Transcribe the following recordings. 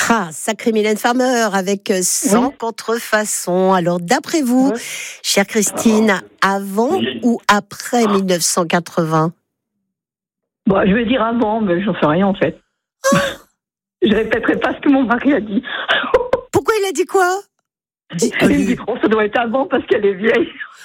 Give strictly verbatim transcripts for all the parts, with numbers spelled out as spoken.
Ah, sacré Mylène Farmer avec Sans Oui. contrefaçon. Alors, d'après vous, Ouais. chère Christine, avant ou après dix-neuf cent quatre-vingts? Bon, je vais dire avant, mais j'en sais rien en fait. Je répéterai pas ce que mon mari a dit. Pourquoi il a dit quoi? Dis- Il me dit, oh, ça doit être avant parce qu'elle est vieille.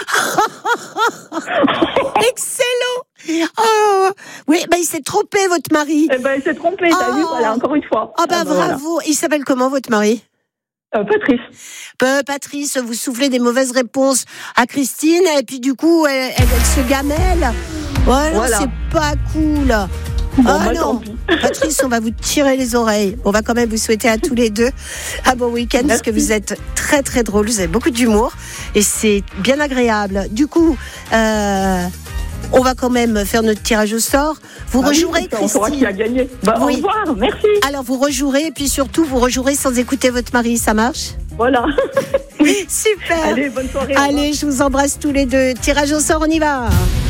Excellent. Oh, oui, bah, il s'est trompé, votre mari. Eh ben, il s'est trompé, t'as Oh. vu, voilà, encore une fois. Ah bah Ah, ben, voilà. bravo. Il s'appelle comment, votre mari? Euh, Patrice. Peu, Patrice, vous soufflez des mauvaises réponses à Christine et puis du coup, elle, elle, elle se gamelle. Ouais, non, Voilà. c'est pas cool. Bon, Ah bah, non, tant pis. Patrice, on va vous tirer les oreilles. On va quand même vous souhaiter à tous les deux un bon week-end parce que vous êtes très très drôles, vous avez beaucoup d'humour et c'est bien agréable. Du coup, euh, on va quand même faire notre tirage au sort. Vous Ah oui, rejouerez, on saura qui a Christine. gagné. Bah, Oui. Au revoir, merci. Alors vous rejouerez et puis surtout vous rejouerez sans écouter votre mari, ça marche? Voilà. Super. Allez, bonne soirée. au revoir. Allez, je vous embrasse tous les deux. Tirage au sort, on y va.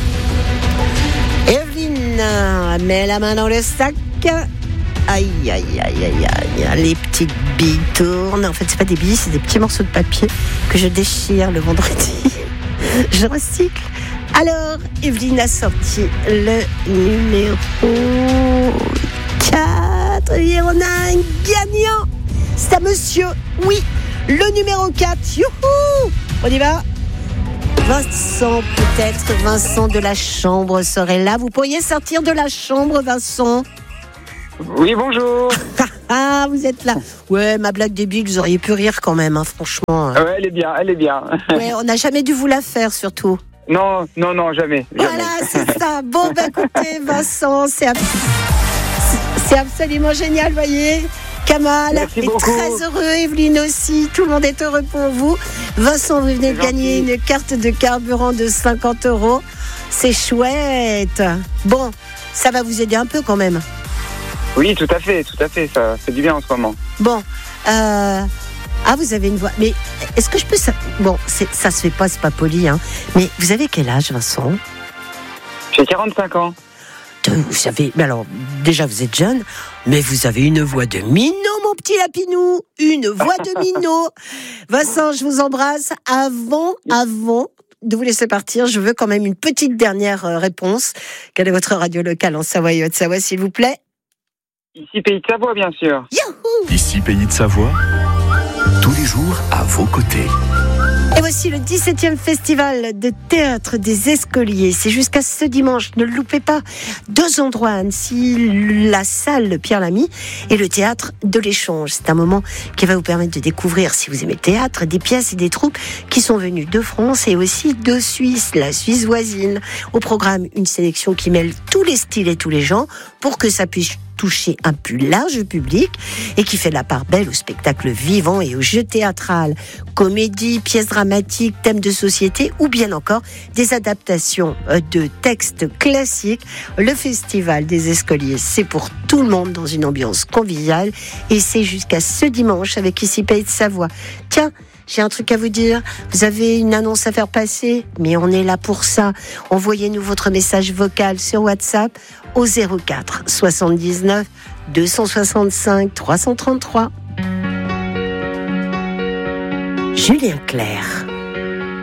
Evelyne met la main dans le sac. Aïe, aïe, aïe, aïe, aïe. Les petites billes tournent. En fait, c'est pas des billes, c'est des petits morceaux de papier que je déchire le vendredi. Je recycle. Alors, Evelyne a sorti le numéro quatre. Et on a un gagnant. C'est un monsieur. Oui, le numéro quatre. Youhou! On y va. Vincent, peut-être. Vincent de la chambre serait là. Vous pourriez sortir de la chambre, Vincent? Oui, bonjour. Ah, vous êtes là. Ouais, ma blague débile, vous auriez pu rire quand même, hein, franchement. Ouais, elle est bien, elle est bien. Ouais, on n'a jamais dû vous la faire, surtout. Non, non, non, jamais. jamais. Voilà, c'est ça. Bon, ben écoutez, Vincent, c'est, ab- c'est absolument génial, voyez. Kamal Merci est beaucoup. très heureux, Evelyne aussi, tout le monde est heureux pour vous. Vincent, vous venez de C'est gagner gentil. une carte de carburant de cinquante euros. C'est chouette. Bon, ça va vous aider un peu quand même. Oui, tout à fait, tout à fait. Ça fait du bien en ce moment. Bon, euh... ah, vous avez une voix. Mais est-ce que je peux... ça- Bon, c'est... ça se fait pas, c'est pas poli, hein. Mais vous avez quel âge, Vincent? J'ai quarante-cinq ans. Vous savez, mais alors, déjà, vous êtes jeune, mais vous avez une voix de minot, mon petit lapinou. Une voix de minot. Vincent, je vous embrasse. Avant, avant de vous laisser partir, je veux quand même une petite dernière euh, réponse. Quelle est votre radio locale en Savoie et Haute-Savoie, s'il vous plaît? Ici, Pays de Savoie, bien sûr. Youhou! Ici, Pays de Savoie, tous les jours à vos côtés. Et voici le dix-septième festival de théâtre des Escoliers. C'est jusqu'à ce dimanche, ne le loupez pas. Deux endroits à Annecy, la salle Pierre Lamy et le théâtre de l'Échange. C'est un moment qui va vous permettre de découvrir, si vous aimez le théâtre, des pièces et des troupes qui sont venues de France et aussi de Suisse, la Suisse voisine. Au programme, une sélection qui mêle tous les styles et tous les genres pour que ça puisse toucher un plus large public et qui fait la part belle au spectacle vivant et au jeu théâtral. Comédie, pièces dramatiques, thèmes de société ou bien encore des adaptations de textes classiques. Le Festival des Escoliers, c'est pour tout le monde dans une ambiance conviviale et c'est jusqu'à ce dimanche avec Ici Pays de Savoie. Tiens, j'ai un truc à vous dire. Vous avez une annonce à faire passer, mais on est là pour ça. Envoyez-nous votre message vocal sur WhatsApp au zéro quatre soixante-dix-neuf deux cent soixante-cinq trois cent trente-trois. Julien Clerc.